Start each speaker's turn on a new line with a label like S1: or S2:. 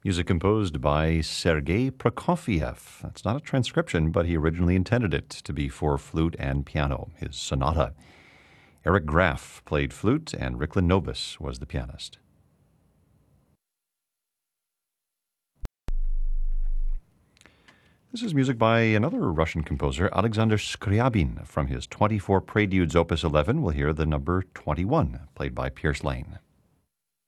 S1: Music composed by Sergei Prokofiev. That's not a transcription, but he originally intended it to be for flute and piano, his sonata. Eric Graff played flute, and Riklan Novus was the pianist. This is music by another Russian composer, Alexander Scriabin. From his 24 Preludes, Opus 11, we'll hear the number 21, played by Pierce Lane.